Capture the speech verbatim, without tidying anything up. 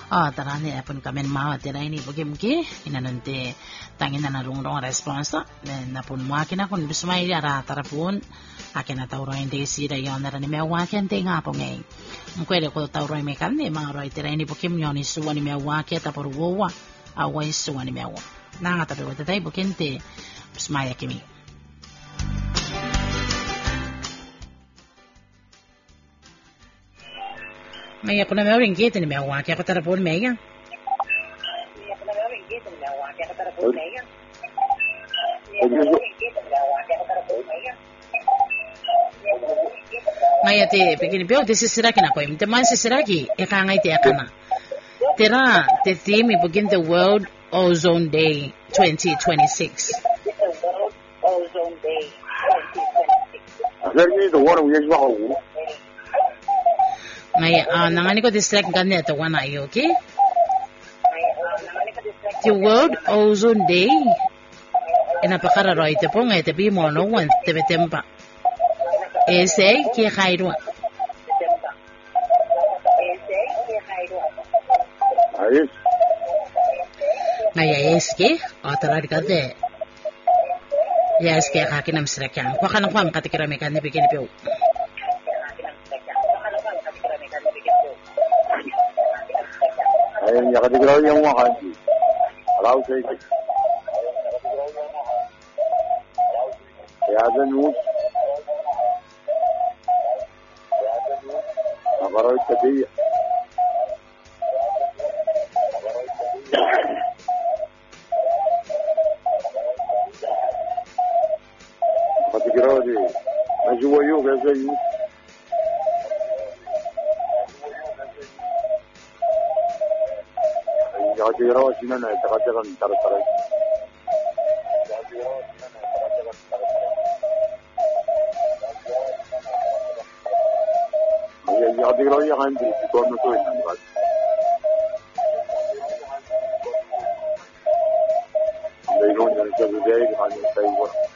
Ah, tarani apun kamen mawa tira ini bugimki inanante tangin na narungrong response na pun makina kun bismay ara tarapun akin na tawro hindi sira yon na ni mewaken te nga po ngay mkwede ko tawro me kan ni mga roy tira ini bukim yon isuwa ni mewake tapor wowa away suwa ni mewa na nga tabi wata tayo bukinte bismay kimi Maya ko na may ringgit ni may waki ako tarapon maya. Maya ko na may ringgit ni may waki ako tarapon maya. Maya te pekini pio te sisiraki na ko im te man sisiraki e ka ngai te akana. Tera te theme begin the World Ozone Day twenty twenty-six. World Ozone Day twenty twenty-six. Azerni the water we yajwa ho. May uh, nangani ko distract ganyan ito wana ayo, okay? The World Ozone Day e napakararo ito po nga ito mo no wan tebe tempa ese ki khairwa ayes ngaya eski atarar kade ya eski hakinam sirakan ko kanang kwam katikira me kan bigini pe Ayun, yakadigraw yung mga kanji. Allow say it. Kaya dyan mo. Nakaroy ka diya. Yakadigraw di. Najuwayo kaya yun. Yakadigraw sila na itakajagan tara-tara. Yakadigraw yung kanji. Ito na to yun. Hindi ko nyo sa bigay. Kanya tayo.